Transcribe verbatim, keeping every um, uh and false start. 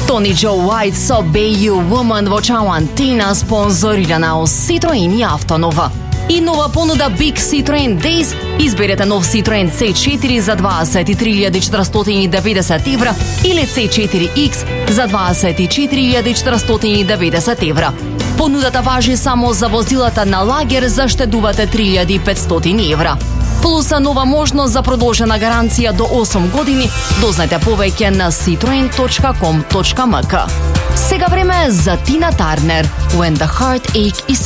Tony Joe White со Be You Woman во Ciawantina спонзорирана од Citroen и Автонова. И нова понуда Big Citroen Days, изберете нов Citroen C четири за дваесет и три илјади четиристотини и деветдесет евра или C четири X за дваесет и четири илјади четиристотини и деветдесет евра. Понудата важи само за возилата на лагер, заштедувате три илјади и петстотини евра. Плюса нова можност за продолжена гаранција до осум години. Дознајте повеќе на citroen точка com точка m k. Сега време за Тина Тарнер, When the Heartache is